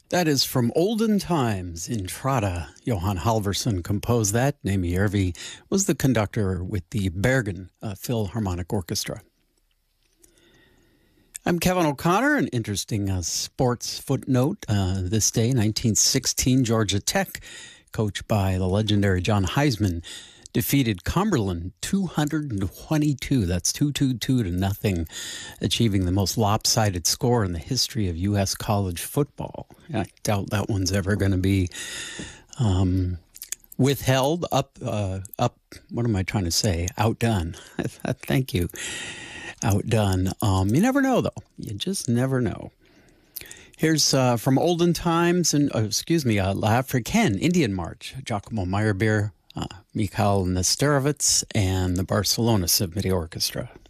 That is from olden times, Intrada. Johan Halvorson composed that. Nami Järvi was the conductor with the Bergen Philharmonic Orchestra. I'm Kevin O'Connor. An interesting sports footnote. This day, 1916, Georgia Tech, coached by the legendary John Heisman, defeated Cumberland 222. That's 222 to nothing, achieving the most lopsided score in the history of U.S. college football. I doubt that one's ever going to be withheld, up. What am I trying to say? Outdone. Thank you. Outdone. You never know, though. You just never know. Here's from olden times, and L'Africaine, Indian March, Giacomo Meyerbeer, Mikhail Nesterovitz, and the Barcelona Symphony Orchestra.